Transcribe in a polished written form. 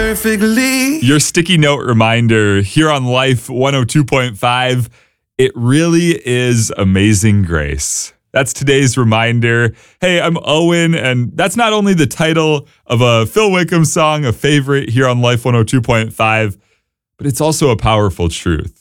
perfectly. Your sticky note reminder here on Life 102.5. It really is Amazing Grace. That's today's reminder. Hey, I'm Owen, and that's not only the title of a Phil Wickham song, a favorite here on Life 102.5, but it's also a powerful truth.